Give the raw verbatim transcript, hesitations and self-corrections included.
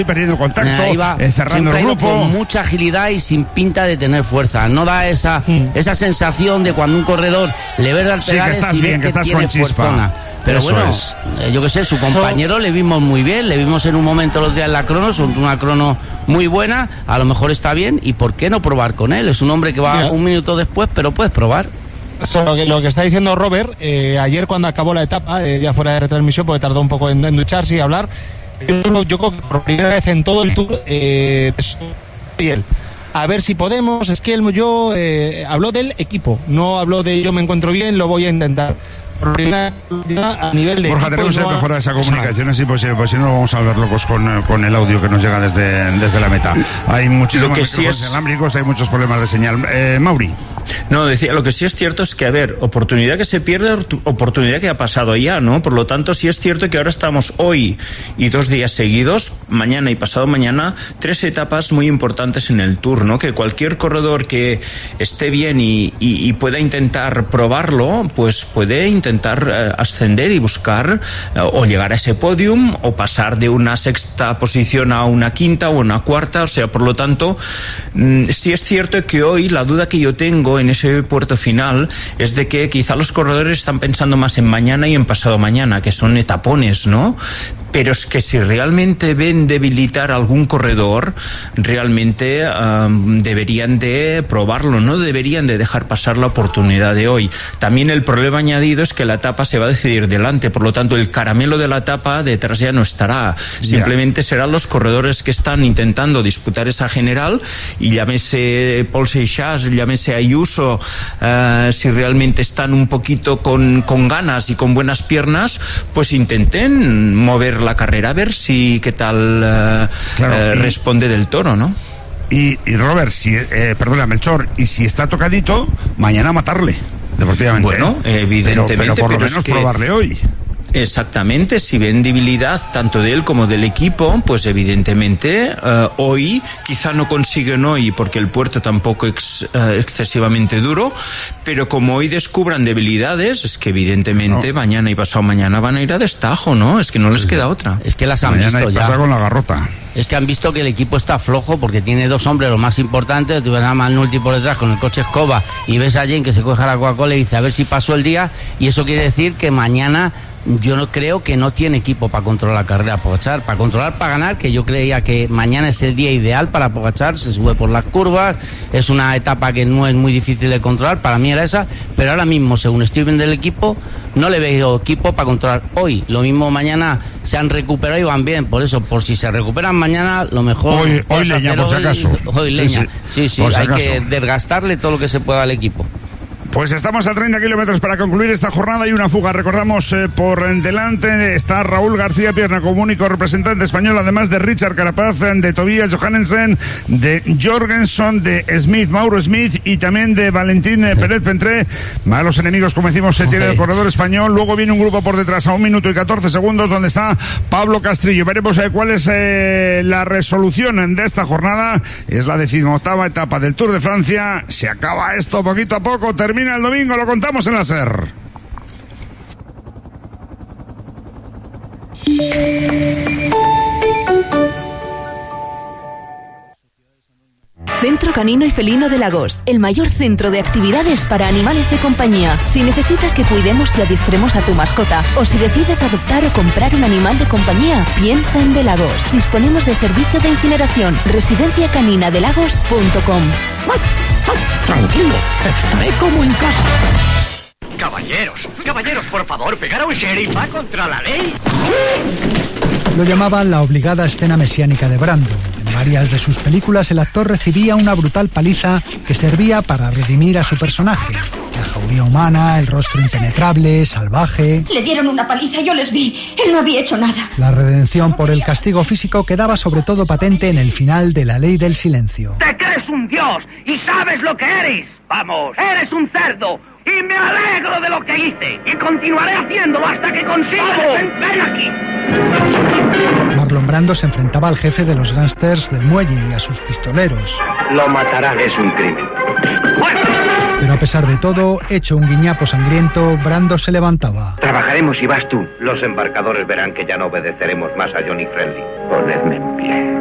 perdiendo contacto, eh, iba, eh, cerrando el grupo. Con mucha agilidad y sin pinta de tener fuerza. No da esa, mm. esa sensación de cuando un corredor le ves al pedales sí, que y ves bien, que, que estás tiene con chispa. fuerzona. Pero Eso bueno, es. eh, yo qué sé, su compañero le vimos muy bien, le vimos en un momento los días en la crono, son una crono muy buena, a lo mejor está bien, y ¿por qué no probar con él? Es un hombre que va yeah. un minuto después, pero puedes probar. Eso, lo, que, lo que está diciendo Robert, eh, ayer cuando acabó la etapa, eh, ya fuera de retransmisión, porque tardó un poco en, en ducharse y hablar, yo, yo creo que por primera vez en todo el Tour, eh, y él, a ver si podemos, es que él, yo, eh, habló del equipo, no habló de yo me encuentro bien, lo voy a intentar. A nivel de Borja, tenemos que mejorar esa comunicación, así pues, pues si no vamos a volver locos con, con el audio que nos llega desde, desde la meta. Hay muchísimos micrófonos sí es... inalámbricos, hay muchos problemas de señal. Eh, Mauri. No, decía, lo que sí es cierto es que, a ver, oportunidad que se pierde, oportunidad que ha pasado ya, ¿no? Por lo tanto, sí es cierto que ahora estamos hoy y dos días seguidos, mañana y pasado mañana, tres etapas muy importantes en el Tour, ¿no? Que cualquier corredor que esté bien y, y, y pueda intentar probarlo, pues puede intentar intentar eh, ascender y buscar eh, o llegar a ese podium o pasar de una sexta posición a una quinta o una cuarta, o sea, por lo tanto mmm, sí es cierto que hoy la duda que yo tengo en ese puerto final es de que quizá los corredores están pensando más en mañana y en pasado mañana, que son etapones, ¿no? Pero es que si realmente ven debilitar a algún corredor, realmente um, deberían de probarlo, no deberían de dejar pasar la oportunidad de hoy. También el problema añadido es que la etapa se va a decidir delante, por lo tanto el caramelo de la etapa detrás ya no estará. Simplemente yeah. serán los corredores que están intentando disputar esa general, y llámese Paul Seixas, llámese Ayuso, uh, si realmente están un poquito con, con ganas y con buenas piernas, pues intenten mover la carrera, a ver si qué tal uh, claro, uh, y, responde del Toro, ¿no? Y, y Robert, si, eh, perdona, Melchor, y si está tocadito, mañana matarle, deportivamente. Bueno, ¿eh? evidentemente, pero, pero por lo pero menos es que... probarle hoy. Exactamente, si ven debilidad tanto de él como del equipo, pues evidentemente uh, hoy quizá no consiguen hoy porque el puerto tampoco es uh, excesivamente duro, pero como hoy descubran debilidades, es que evidentemente no. mañana y pasado mañana van a ir a destajo, ¿no? Es que no les queda otra. Es que las han mañana visto ya. Pasa con la garrota. Es que han visto que el equipo está flojo porque tiene dos hombres, los más importantes. Tú ves a Manulti por detrás con el coche escoba y ves a Jane que se coge a la Coca-Cola y dice a ver si pasó el día, y eso quiere decir que mañana yo no creo que no tiene equipo para controlar la carrera Pogačar, para controlar, para ganar, que yo creía que mañana es el día ideal para Pogačar, se sube por las curvas, es una etapa que no es muy difícil de controlar, para mí era esa, pero ahora mismo, según estoy viendo el equipo, no le veo equipo para controlar hoy. Lo mismo mañana se han recuperado y van bien, por eso, por si se recuperan mañana, lo mejor hoy, hoy leña, por si acaso. Hoy, hoy leña, sí, sí, sí hay acaso. que desgastarle todo lo que se pueda al equipo. Pues estamos a treinta kilómetros para concluir esta jornada y una fuga. Recordamos eh, por delante está Raúl García Pierna como único representante español, además de Richard Carapaz, de Tobias Johannesen, de Jorgensen, de Smith, Mauro Smith, y también de Valentín eh, Pérez Pentré. Malos enemigos, como decimos, se tiene el corredor español. Luego viene un grupo por detrás a un minuto y catorce segundos donde está Pablo Castrillo. Veremos eh, cuál es eh, la resolución de esta jornada. Es la decimoctava etapa del Tour de Francia. Se acaba esto poquito a poco, termina el domingo, lo contamos en la SER. Centro Canino y Felino de Lagos, el mayor centro de actividades para animales de compañía. Si necesitas que cuidemos y adiestremos a tu mascota, o si decides adoptar o comprar un animal de compañía, piensa en De Lagos. Disponemos de servicio de incineración. residencia canina de lagos punto com. Tranquilo, estaré como en casa. Caballeros, caballeros, por favor, pegar a un sheriff va contra la ley. Lo llamaban la obligada escena mesiánica de Brando. En varias de sus películas el actor recibía una brutal paliza que servía para redimir a su personaje. La jauría humana, el rostro impenetrable, salvaje. Le dieron una paliza, yo les vi. Él no había hecho nada. La redención por el castigo físico quedaba sobre todo patente en el final de La Ley del Silencio. Te crees un dios y sabes lo que eres. Vamos, eres un cerdo. Y me alegro de lo que hice. Y continuaré haciéndolo hasta que consiga defenderme aquí. Marlon Brando se enfrentaba al jefe de los gángsters del muelle y a sus pistoleros. Lo matarán, es un crimen. Pero a pesar de todo, hecho un guiñapo sangriento, Brando se levantaba. Trabajaremos si vas tú. Los embarcadores verán que ya no obedeceremos más a Johnny Friendly. Ponedme en pie.